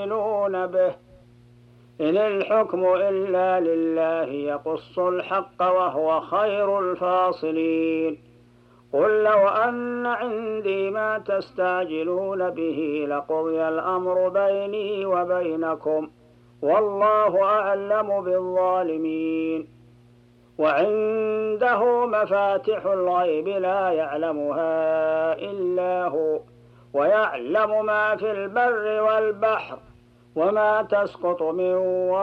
يعملون به إن الحكم إلا لله يقص الحق وهو خير الفاصلين قل لو أن عندي ما تستعجلون به لقضي الأمر بيني وبينكم والله أعلم بالظالمين وعنده مفاتح الغيب لا يعلمها إلا هو ويعلم ما في البر والبحر وما تسقط من